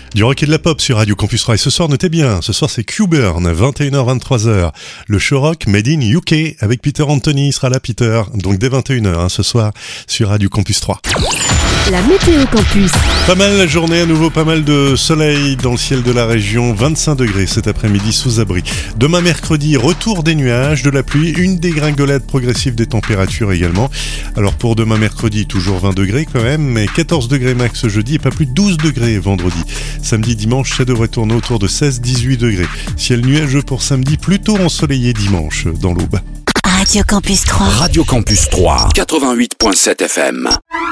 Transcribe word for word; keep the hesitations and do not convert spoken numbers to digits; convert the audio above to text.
Du rock et de la pop sur Radio Campus trois. Et ce soir, notez bien, ce soir c'est Q-Burn, vingt et une heures vingt-trois heures. Le show rock made in U K avec Peter Anthony, il sera là Peter. Donc dès vingt et une heures hein, ce soir sur Radio Campus trois. La météo campus. Pas mal la journée, à nouveau pas mal de soleil dans le ciel de la région, vingt-cinq degrés cet après-midi sous abri. Demain mercredi, retour des nuages, de la pluie, une dégringolade progressive des températures également. Alors pour demain mercredi, toujours vingt degrés quand même, mais quatorze degrés max jeudi et pas plus de douze degrés vendredi. Samedi, dimanche, ça devrait tourner autour de seize à dix-huit degrés. Ciel nuageux pour samedi, plutôt ensoleillé dimanche dans l'aube. Radio Campus trois. Radio Campus trois, quatre-vingt-huit virgule sept F M.